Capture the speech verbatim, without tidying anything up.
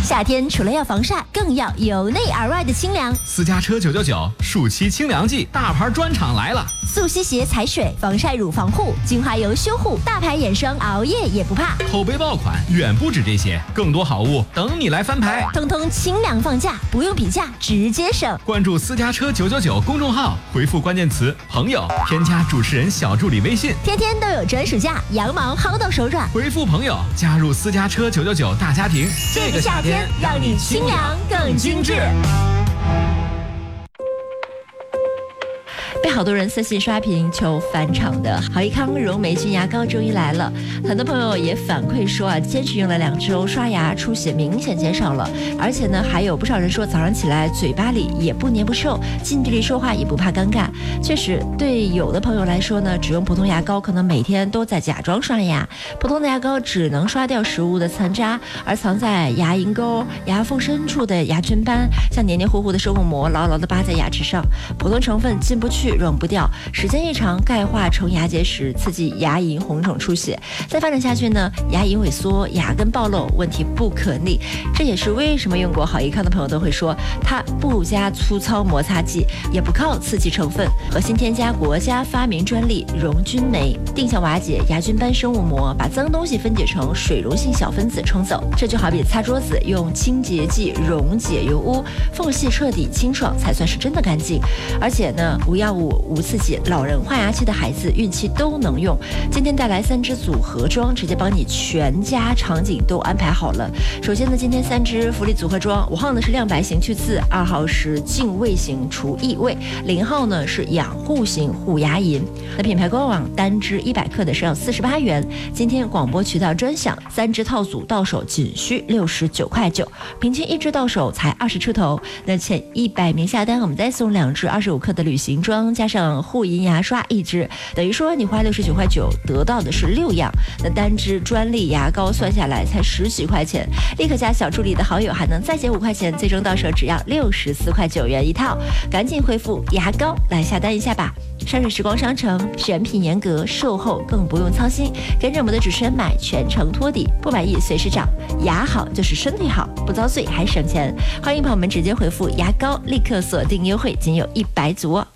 夏天除了要防晒，更要由内而外的清凉。 私家车九九九暑期清凉季，大牌专场来了！ 速吸鞋踩水，防晒乳防护，精华油修护，大牌眼霜，熬夜也不怕。 口碑爆款远不止这些，更多好物等你来翻牌。 通通清凉放价，不用比价，直接省。 关注私家车九九九公众号，回复关键词朋友，添加主持人小助理微信， 天天都有专属价，羊毛薅到手软。 回复朋友，加入私家车九九九大家庭。 这个夏天让你清凉更精致。被好多人私信刷屏求返场的好益康柔霉菌牙膏终于来了，很多朋友也反馈说啊，坚持用了两周，刷牙出血明显减少了，而且呢，还有不少人说早上起来嘴巴里也不黏不臭，近距离说话也不怕尴尬。确实，对有的朋友来说呢，只用普通牙膏可能每天都在假装刷牙，普通的牙膏只能刷掉食物的残渣，而藏在牙龈沟、牙缝深处的牙菌斑，像黏黏糊糊的生物膜牢牢地扒在牙齿上，普通成分进不去溶不掉，时间一长钙化成牙结石，刺激牙龈红肿出血，再发展下去呢，牙龈萎缩，牙根暴露，问题不可逆。这也是为什么用过好益康的朋友都会说，它不加粗糙摩擦剂，也不靠刺激成分，核心添加国家发明专利溶菌酶，定向瓦解牙菌斑生物膜，把脏东西分解成水溶性小分子冲走。这就好比擦桌子用清洁剂溶解油污，缝隙彻底清爽才算是真的干净。而且呢，无药物无刺激，老人换牙期的孩子孕期都能用。今天带来三支组合装，直接帮你全家场景都安排好了。首先呢，今天三支福利组合装，五号呢是亮白型去刺，二号是净味型除异味，零号呢是养护型护牙龈。那品牌官网单支一百克的是要四十八元，今天广播渠道专享，三支套组到手仅需六十九块九，平均一支到手才二十出头。那前一百名下单，我们再送两支二十五克的旅行装，加上护龈牙刷一支，等于说你花六十九块九得到的是六样。那单支专利牙膏算下来才十几块钱，立刻加小助理的好友还能再减五块钱，最终到手只要六十四块九元一套。赶紧回复牙膏来下单一下吧。山水时光商城选品严格，售后更不用操心，跟着我们的主持人买全程托底，不满意随时找。牙好就是身体好，不遭罪还省钱。欢迎朋友们直接回复牙膏，立刻锁定优惠，仅有一百组哦。